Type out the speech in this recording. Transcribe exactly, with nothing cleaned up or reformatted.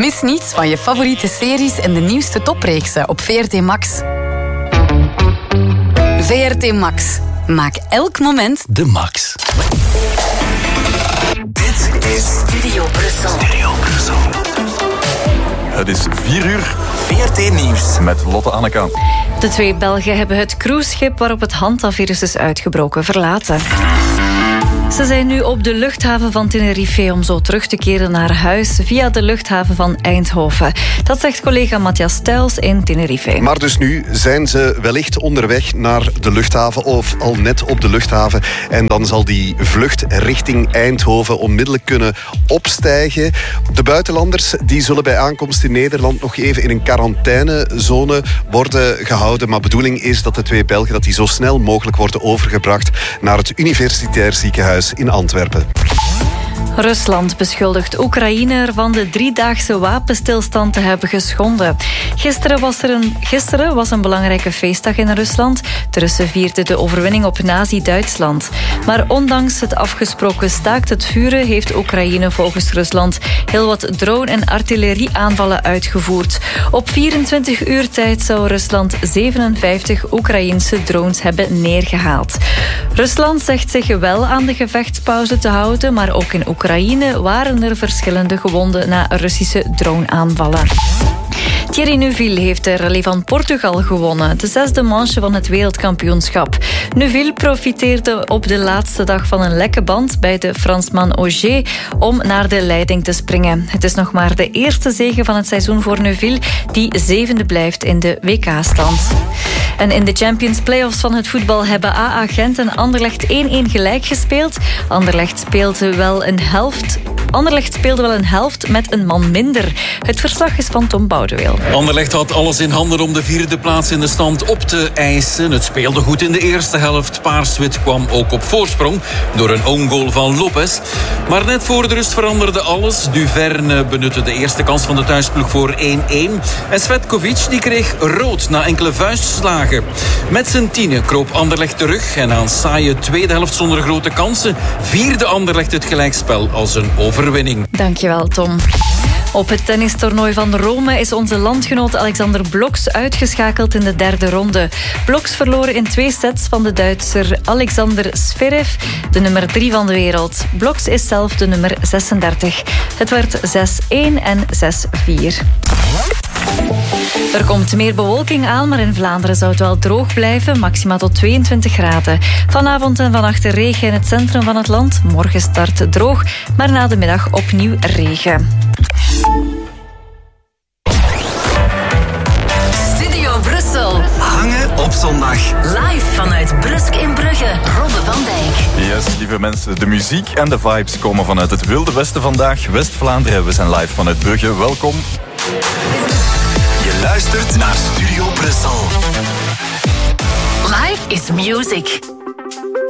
Mis niets van je favoriete series en de nieuwste topreeksen op V R T Max. V R T Max. Maak elk moment de max. Dit is Studio Brussel. Studio Brussel. Het is vier uur. V R T Nieuws. Met Lotte Anneka. De twee Belgen hebben het cruiseschip waarop het Hanta-virus is uitgebroken verlaten. Ze zijn nu op de luchthaven van Tenerife om zo terug te keren naar huis via de luchthaven van Eindhoven. Dat zegt collega Matthias Stuyls in Tenerife. Maar dus nu zijn ze wellicht onderweg naar de luchthaven of al net op de luchthaven. En dan zal die vlucht richting Eindhoven onmiddellijk kunnen opstijgen. De buitenlanders die zullen bij aankomst in Nederland nog even in een quarantainezone worden gehouden. Maar de bedoeling is dat de twee Belgen dat die zo snel mogelijk worden overgebracht naar het Universitair Ziekenhuis in Antwerpen. Rusland beschuldigt Oekraïne ervan de driedaagse wapenstilstand te hebben geschonden. Gisteren was er een, gisteren was een belangrijke feestdag in Rusland. De Russen vierden de overwinning op Nazi-Duitsland. Maar ondanks het afgesproken staakt het vuren heeft Oekraïne volgens Rusland heel wat drone- en artillerieaanvallen uitgevoerd. Op vierentwintig uur tijd zou Rusland zevenenvijftig Oekraïense drones hebben neergehaald. Rusland zegt zich wel aan de gevechtspauze te houden, maar ook in Oekraïne waren er verschillende gewonden na Russische droneaanvallen. Thierry Neuville heeft de Rallye van Portugal gewonnen, de zesde manche van het wereldkampioenschap. Neuville profiteerde op de laatste dag van een lekke band bij de Fransman Ogier om naar de leiding te springen. Het is nog maar de eerste zege van het seizoen voor Neuville, die zevende blijft in de W K-stand. En in de Champions Playoffs van het voetbal hebben A A Gent en Anderlecht één-één gelijk gespeeld. Anderlecht speelde wel een helft... Anderlecht speelde wel een helft met een man minder. Het verslag is van Tom Boudeweel. Anderlecht had alles in handen om de vierde plaats in de stand op te eisen. Het speelde goed in de eerste helft. Paars-wit kwam ook op voorsprong door een own goal van Lopez. Maar net voor de rust veranderde alles. Duverne benutte de eerste kans van de thuisploeg voor één-één. En Svetkovic die kreeg rood na enkele vuistslagen. Met zijn tienen kroop Anderlecht terug. En na een saaie tweede helft zonder grote kansen vierde Anderlecht het gelijkspel als een overwinning. Dankjewel, Tom. Op het tennistoernooi van Rome is onze landgenoot Alexander Bloks uitgeschakeld in de derde ronde. Bloks verloor in twee sets van de Duitser Alexander Zverev, de nummer drie van de wereld. Bloks is zelf de nummer zesendertig. Het werd zes-één en zes-vier. Er komt meer bewolking aan, maar in Vlaanderen zou het wel droog blijven. Maxima tot tweeëntwintig graden. Vanavond en vannacht regen in het centrum van het land. Morgen start het droog, maar na de middag opnieuw regen. Studio Brussel. Hangen op zondag. Live vanuit Brusk in Brugge. Robbe van Dijk. Yes, lieve mensen. De muziek en de vibes komen vanuit het Wilde Westen vandaag. West-Vlaanderen. We zijn live vanuit Brugge. Welkom. Je luistert naar Studio Brussel. Live is music.